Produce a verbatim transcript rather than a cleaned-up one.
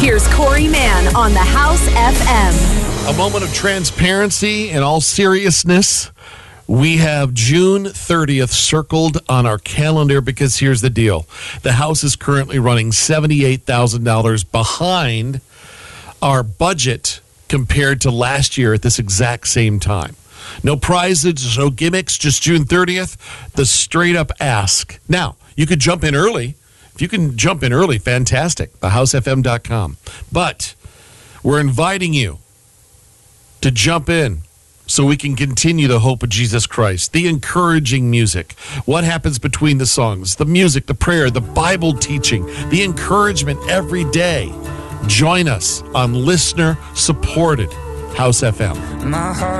Here's Corey Mann on the House F M. A moment of transparency in all seriousness. We have June thirtieth circled on our calendar because here's the deal. The House is currently running seventy-eight thousand dollars behind our budget compared to last year at this exact same time. No prizes, no gimmicks, just June thirtieth, the straight up ask. Now, you could jump in early. If you can jump in early, fantastic. the house f m dot com. But we're inviting you to jump in so we can continue the hope of Jesus Christ, the encouraging music, what happens between the songs, the music, the prayer, the Bible teaching, the encouragement every day. Join us on listener-supported House F M. My heart